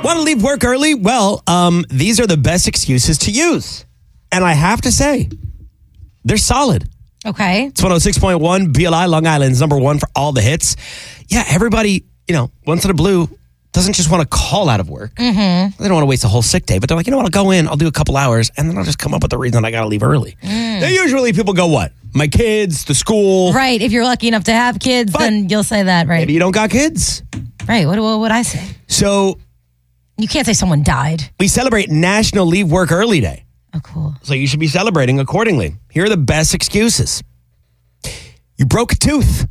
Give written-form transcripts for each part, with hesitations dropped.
Want to leave work early? Well, these are the best excuses to use. And I have to say, they're solid. Okay. It's 106.1 BLI, Long Island's number one for all the hits. Yeah, everybody, once in a blue, doesn't just want to call out of work. Mm-hmm. They don't want to waste a whole sick day, but they're like, you know what, I'll go in, I'll do a couple hours, and then I'll just come up with the reason I got to leave early. They usually, people go, what? My kids, the school. Right. If you're lucky enough to have kids, then you'll say that, right? Maybe you don't got kids. Right. What would I say? So you can't say someone died. we celebrate National Leave Work Early Day. Oh, cool. So you should be celebrating accordingly. Here are the best excuses. You broke a tooth.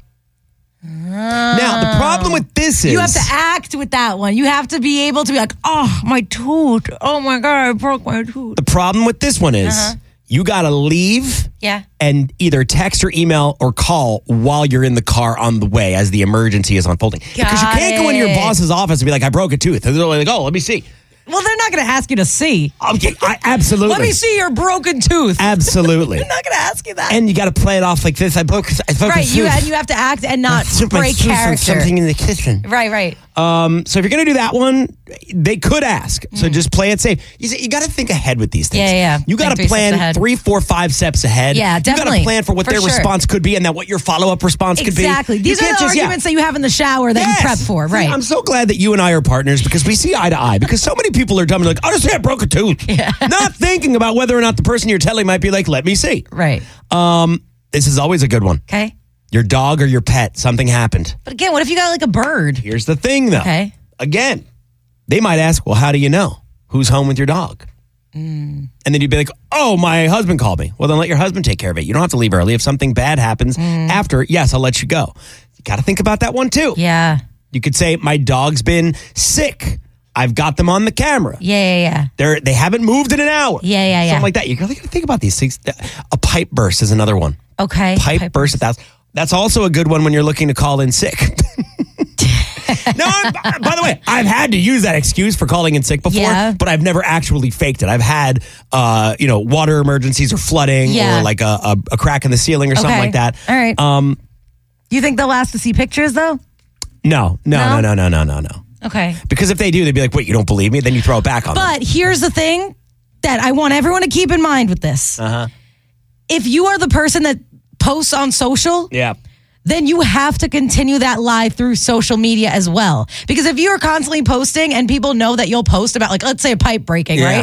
Now, the problem with this is... You have to act with that one. You have to be able to be like, oh, my tooth. Oh, my God, I broke my tooth. The problem with this one is you got to leave and either text or email or call while you're in the car on the way as the emergency is unfolding. Because you can't go into your boss's office and be like, I broke a tooth. And they're like, oh, let me see. Well, they're not going to ask you to see. Okay, absolutely. Let me see your broken tooth. Absolutely. They're not going to ask you that. And you got to play it off like this. I broke a tooth. Right, you have to act and not break character. Something in the kitchen. Right. So if you're going to do that one, they could ask. So just play it safe. You got to think ahead with these things. Yeah. You got to plan 3, 4, 5 steps ahead. Yeah, definitely. You got to plan for what their response could be and then what your follow-up response could be. Exactly. These are the arguments that you have in the shower that you prep for. Right. See, I'm so glad that you and I are partners because we see eye to eye. Because so many people are dumb and like, I'll just say I broke a tooth. Yeah. Not thinking about whether or not the person you're telling might be like, let me see. Right. This is always a good one. Okay. Your dog or your pet, something happened. But again, what if you got like a bird? Here's the thing, though. Okay. Again, they might ask, well, how do you know? Who's home with your dog? And then you'd be like, oh, my husband called me. Well, then let your husband take care of it. You don't have to leave early. If something bad happens after, yes, I'll let you go. You got to think about that one, too. Yeah. You could say, my dog's been sick. I've got them on the camera. Yeah. They haven't moved in an hour. Yeah. Something like that. You really got to think about these things. A pipe burst is another one. Okay. Pipe burst. That's also a good one when you're looking to call in sick. No, by the way, I've had to use that excuse for calling in sick before, but I've never actually faked it. I've had, water emergencies or flooding or like a crack in the ceiling or something like that. All right. You think they'll ask to see pictures though? No. Okay. Because if they do, they'd be like, wait, you don't believe me? Then you throw it back on them. But here's the thing that I want everyone to keep in mind with this. If you are the person that posts on social, then you have to continue that live through social media as well. Because if you're constantly posting and people know that you'll post about, like, let's say a pipe breaking, right?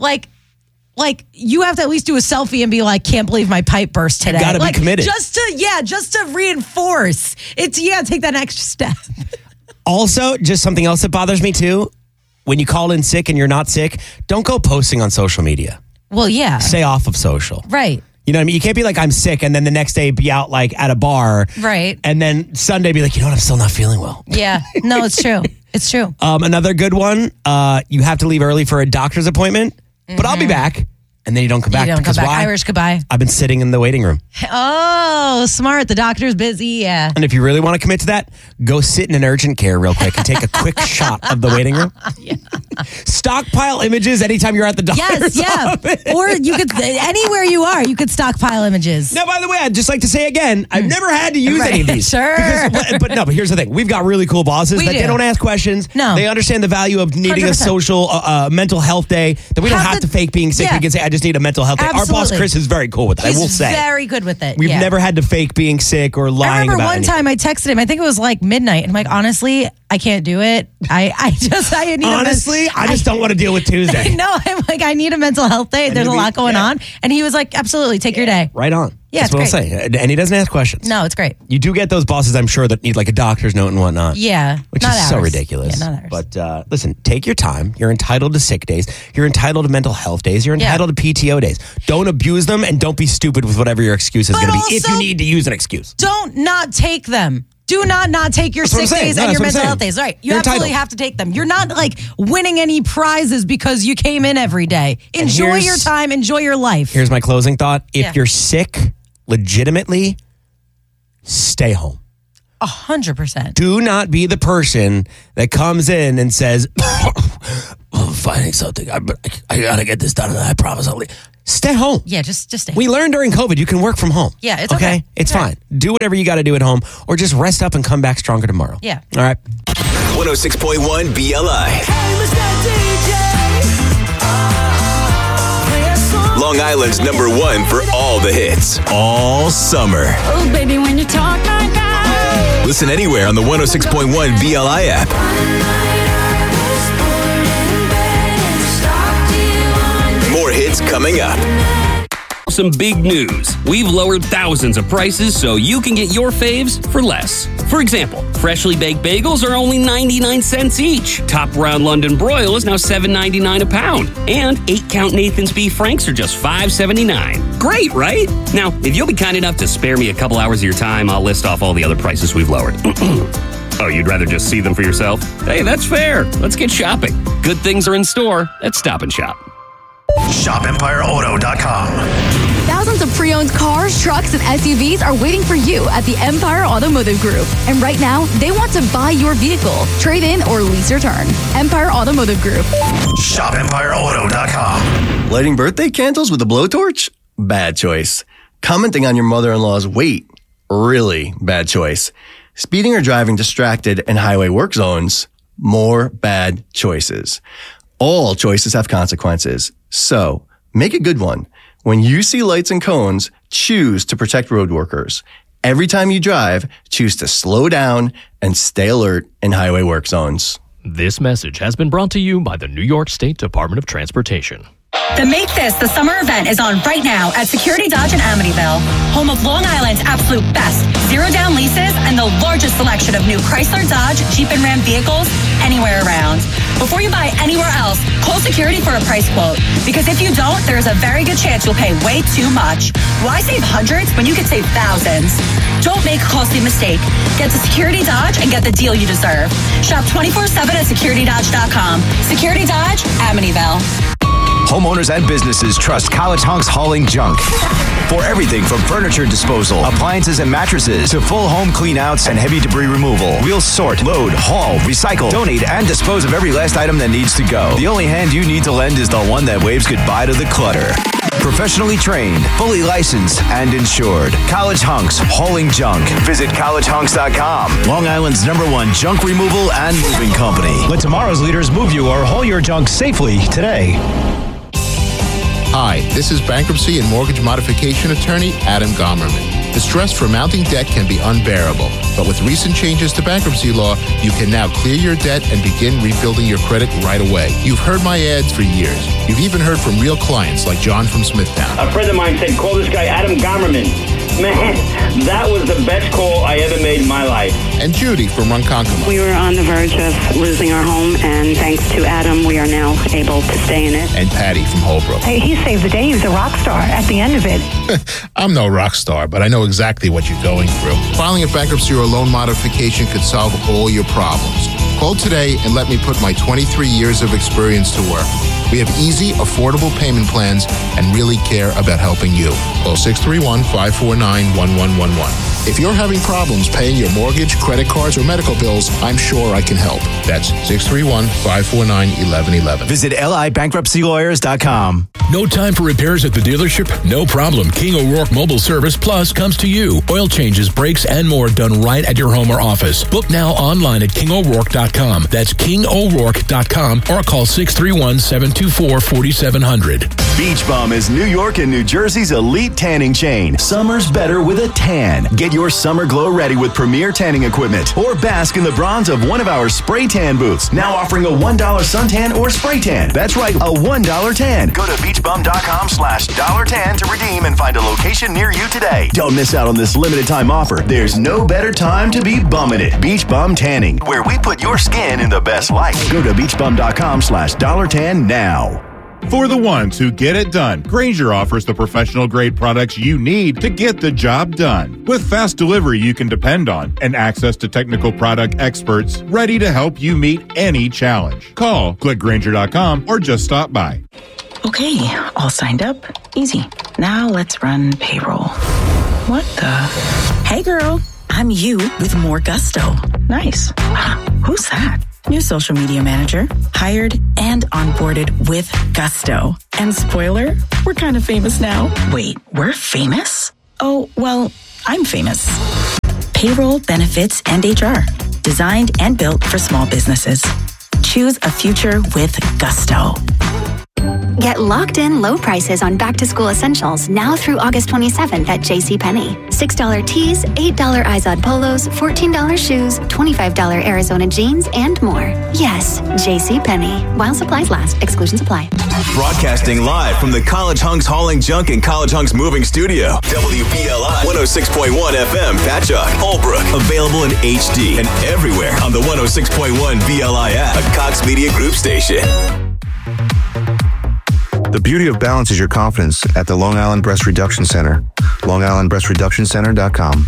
Like you have to at least do a selfie and be like, can't believe my pipe burst today. You gotta be committed. Just to reinforce. You gotta take that extra step. Also, just something else that bothers me too. When you call in sick and you're not sick, don't go posting on social media. Well, yeah. Stay off of social. Right. You know what I mean? You can't be like, I'm sick, and then the next day be out like at a bar. Right. And then Sunday be like, you know what? I'm still not feeling well. Yeah. No, it's true. It's true. Another good one, you have to leave early for a doctor's appointment, but I'll be back. And then you don't come back. Because why? Irish goodbye. I've been sitting in the waiting room. Oh, smart. The doctor's busy. Yeah. And if you really want to commit to that, go sit in an urgent care real quick and take a quick shot of the waiting room. Yeah. Stockpile images anytime you're at the doctor's office. Or you could, anywhere you are, you could stockpile images. Now, by the way, I'd just like to say again, I've never had to use any of these. Sure. But here's the thing. We've got really cool bosses They don't ask questions. No. They understand the value of needing 100%. a social mental health day, that we don't have to fake being sick. We can say, I just need a mental health day. Absolutely. Our boss, Chris, is very cool with that, I will say. He's very good with it. We've never had to fake being sick or lying about I remember one time I texted him, I think it was like midnight, and I'm like, honestly, I can't do it. I need Honestly, I just don't want to deal with Tuesday. No, I'm like, I need a mental health day. There's a lot going on. And he was like, absolutely, take your day. Right on. Yeah, that's what I'll say. And he doesn't ask questions. No, it's great. You do get those bosses, I'm sure, that need like a doctor's note and whatnot. Yeah. Which not is ours. so ridiculous. Yeah, not ours. But listen, take your time. You're entitled to sick days. You're entitled to mental health days. You're entitled to PTO days. Don't abuse them and don't be stupid with whatever your excuse is going to be if you need to use an excuse. Don't not take them. Do not take your sick days and your mental health days. Right. You absolutely have to take them. You're not like winning any prizes because you came in every day. Enjoy your time. Enjoy your life. Here's my closing thought. If you're sick, legitimately, stay home. 100%. Do not be the person that comes in and says, I'm finding something. I got to get this done. And I promise I'll leave. stay home. Yeah, just stay home. We learned during COVID you can work from home. Yeah, it's okay. It's fine. Do whatever you got to do at home or just rest up and come back stronger tomorrow. Yeah. All right. 106.1 BLI. Long Island's #1 for all the hits, all summer. Oh, baby, when you talk like that. Listen anywhere on the 106.1 BLI app. More hits coming up. Some big news. We've lowered thousands of prices so you can get your faves for less. For example, freshly baked bagels are only 99 cents each. Top round London broil is now $7.99 a pound. And 8-count Nathan's Beef Franks are just $5.79. Great, right? Now, if you'll be kind enough to spare me a couple hours of your time, I'll list off all the other prices we've lowered. Oh, you'd rather just see them for yourself? Hey, that's fair. Let's get shopping. Good things are in store at Stop and Shop. ShopEmpireAuto.com. Thousands of pre-owned cars, trucks, and SUVs are waiting for you at the Empire Automotive Group. And right now, they want to buy your vehicle, trade in, or lease return. Empire Automotive Group. ShopEmpireAuto.com. Lighting birthday candles with a blowtorch? Bad choice. Commenting on your mother-in-law's weight? Really bad choice. Speeding or driving distracted in highway work zones? More bad choices. All choices have consequences. So, make a good one. When you see lights and cones, choose to protect road workers. Every time you drive, choose to slow down and stay alert in highway work zones. This message has been brought to you by the New York State Department of Transportation. The Make This the Summer event is on right now at Security Dodge in Amityville, home of Long Island's absolute best zero-down leases and the largest selection of new Chrysler, Dodge, Jeep, and Ram vehicles anywhere around. Before you buy anywhere else, call Security for a price quote, because if you don't, there's a very good chance you'll pay way too much. Why save hundreds when you could save thousands? Don't make a costly mistake. Get to Security Dodge and get the deal you deserve. Shop 24/7 at securitydodge.com. Security Dodge, Amityville. Homeowners and businesses trust College Hunks Hauling Junk. For everything from furniture disposal, appliances and mattresses, to full home cleanouts and heavy debris removal, we'll sort, load, haul, recycle, donate, and dispose of every last item that needs to go. The only hand you need to lend is the one that waves goodbye to the clutter. Professionally trained, fully licensed, and insured. College Hunks Hauling Junk. Visit collegehunks.com. Long Island's #1 junk removal and moving company. Let tomorrow's leaders move you or haul your junk safely today. Hi, this is bankruptcy and mortgage modification attorney Adam Gomerman. The stress for mounting debt can be unbearable, but with recent changes to bankruptcy law, you can now clear your debt and begin rebuilding your credit right away. You've heard my ads for years. You've even heard from real clients like John from Smithtown. A friend of mine said, call this guy Adam Gomerman. Man, that was the best call I ever made in my life. And Judy from Ronkonkoma. We were on the verge of losing our home, and thanks to Adam, we are now able to stay in it. And Patty from Holbrook. Hey, he saved the day. He was a rock star at the end of it. I'm no rock star, but I know exactly what you're going through. Filing a bankruptcy or a loan modification could solve all your problems. Call today and let me put my 23 years of experience to work. We have easy, affordable payment plans and really care about helping you. Call 631-549-1111. If you're having problems paying your mortgage, credit cards, or medical bills, I'm sure I can help. That's 631-549-1111. Visit LIBankruptcyLawyers.com. No time for repairs at the dealership? No problem. King O'Rourke Mobile Service Plus comes to you. Oil changes, brakes, and more done right at your home or office. Book now online at KingO'Rourke.com. That's KingO'Rourke.com or call 631-724-4700. Beach Bum is New York and New Jersey's elite tanning chain. Summer's better with a tan. Get your summer glow ready with premier tanning equipment or bask in the bronze of one of our spray tan booths. Now offering a $1 suntan or spray tan. That's right, a $1 tan. Go to beachbum.com/$tan to redeem and find a location near you today. Don't miss out on this limited time offer. There's no better time to be bumming it. Beach Bum Tanning, where we put your skin in the best light. Go to beachbum.com/$tan now. For the ones who get it done, Grainger offers the professional-grade products you need to get the job done. With fast delivery you can depend on and access to technical product experts ready to help you meet any challenge. Call, click Grainger.com, or just stop by. Okay, all signed up. Easy. Now let's run payroll. What the? Hey girl, I'm you with more gusto. Nice. Who's that? New social media manager, hired and onboarded with gusto. And spoiler, we're kind of famous now. Wait, we're famous? Oh, well, I'm famous. Payroll, benefits, and HR. Designed and built for small businesses. Choose a future with gusto. Get locked-in low prices on back-to-school essentials now through August 27th at JCPenney. $6 tees, $8 Izod polos, $14 shoes, $25 Arizona jeans, and more. Yes, JCPenney. While supplies last. Exclusions apply. Broadcasting live from the College Hunks Hauling Junk and College Hunks Moving Studio. WBLI 106.1 FM, Patchogue, Holbrook. Available in HD and everywhere on the 106.1 BLI app, a Cox Media Group station. The beauty of balance is your confidence at the Long Island Breast Reduction Center. LongIslandBreastReductionCenter.com.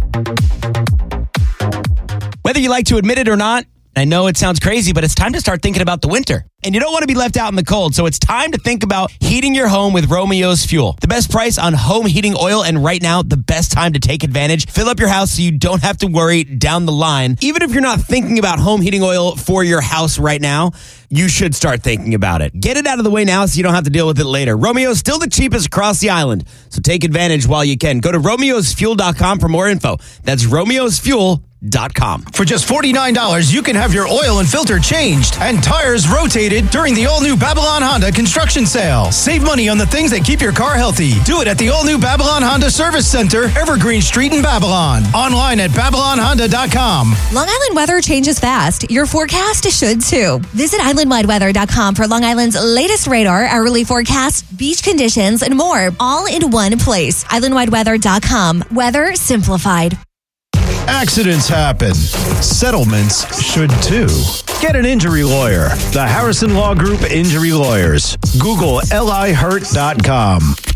Whether you like to admit it or not, I know it sounds crazy, but it's time to start thinking about the winter. And you don't want to be left out in the cold, so it's time to think about heating your home with Romeo's Fuel. The best price on home heating oil, and right now, the best time to take advantage. Fill up your house so you don't have to worry down the line. Even if you're not thinking about home heating oil for your house right now, you should start thinking about it. Get it out of the way now so you don't have to deal with it later. Romeo's still the cheapest across the island, so take advantage while you can. Go to Romeo'sFuel.com for more info. That's Romeo'sFuel.com. For just $49, you can have your oil and filter changed and tires rotated during the all-new Babylon Honda construction sale. Save money on the things that keep your car healthy. Do it at the all-new Babylon Honda Service Center, Evergreen Street in Babylon. Online at BabylonHonda.com. Long Island weather changes fast. Your forecast should too. Visit islandwideweather.com for Long Island's latest radar, hourly forecast, beach conditions, and more, all in one place. Islandwideweather.com. Weather simplified. Accidents happen. Settlements should too. Get an injury lawyer. The Harrison Law Group Injury Lawyers. Google LIHurt.com.